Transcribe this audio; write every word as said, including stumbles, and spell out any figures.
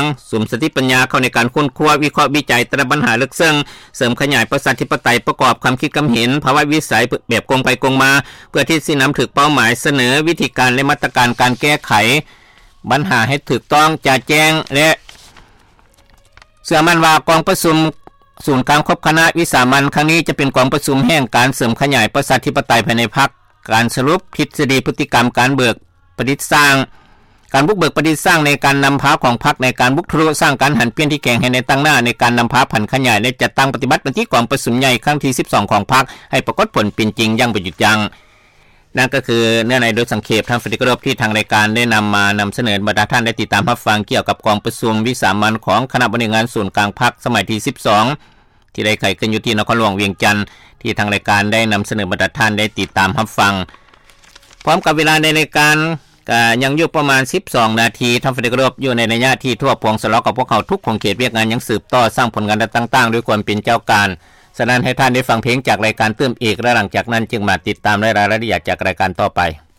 งสุมสติปัญญาเข้าในการค้นคว้าวิเคราะห์วิจัยแต่ละปัญหาลึกซึ้งเสริมขยายประชาธิปไตยประกอบความคิดความเห็นภาวะวิสัยแบบกงไปกงมาเพื่อที่สินำถึงเป้าหมายเสนอวิธีการและมาตรการการแก้ไขปัญหาให้ถูกต้องจะแจ้งและเชื่อมั่นว่ากองประชุมศูนย์กลางคบคณะวิสามัญครั้งนี้จะเป็นกองประชุมแห่งการเสริมขยายประชาธิปไตยภายในพรรคการสรุปทฤษฎีพฤติกรรมการเบิกประดิษฐ์สร้างการบุกเบิกประดิษฐ์สร้างในการนำพาของพรรคในการบุกทะลุสร้างการหันเปลี่ยนที่แข่งให้ในตั้งหน้าในการนำพาผันขยายและจัดตั้งปฏิบัติที่กองประชุมใหญ่ครั้งที่สิบสองของพรรคให้ปรากฏผลเป็นจริงอย่างประยุทธ์ยังนั่นก็คือเนื้อในโดยสังเขปทางฟริกรบที่ทางรายการได้นำมานำเสนอบรรดาท่านได้ติดตามรับฟังเกี่ยวกับกองประชุมวิสามัญของคณะบริหารส่วนกลางพรรคสมัยที่สิบสองที่ได้ไขขึ้นอยู่ที่นครหลวงเวียงจันทร์ที่ทางรายการได้นำเสนอบรรดาท่านได้ติดตามรับฟังพร้อมกับเวลาในรายการก็ยังอยู่ประมาณสิบสองนาทีทางฟริกรบอยู่ในระยะที่ทั่วพวงสลอกับพวกเขาทุกของเขตเวียกงานยังสืบต่อสร้างผลงานต่างๆด้วยความเป็นเจ้าการฉะนั้นให้ท่านได้ฟังเพลงจากรายการเติมเอกและหลังจากนั้นจึงมาติดตามรายละเอียดจากรายการต่อไป